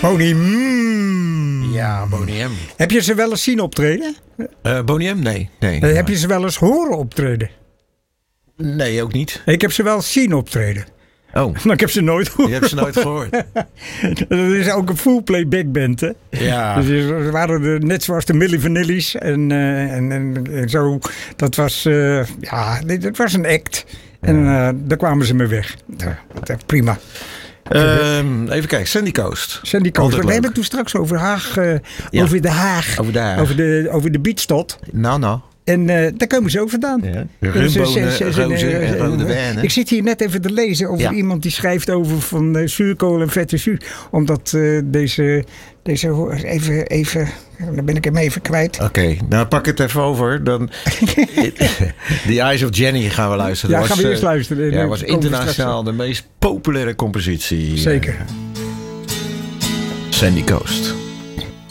Boney M. Ja, Boney M. Heb je ze wel eens zien optreden? Boney M? Nee. Heb je ze wel eens horen optreden? Nee, ook niet. Ik heb ze wel eens zien optreden. Oh. Maar ik heb ze nooit gehoord. Je hebt ze nooit gehoord. Dat is ook een full playback band, hè? Ja. Dus ze waren er net zoals de Milli Vanilli's en zo. Dat was, dat was een act. En daar kwamen ze mee weg. Prima. Even kijken, Sandy Coast. Sandy Coast. We hebben het toen straks over Haag. Over de Haag. Over de Beachstad. Nou. En daar komen ze ook vandaan. Ja. Rumbonen, rozen en rode wijnen. Ik zit hier net even te lezen over iemand die schrijft over van zuurkool en vette zuur. Omdat deze even, dan ben ik hem even kwijt. Oké, nou pak het even over. Dan The Eyes of Jenny gaan we luisteren. Ja, gaan we eerst luisteren. Ja, was internationaal de meest populaire compositie. Zeker. Sandy Coast.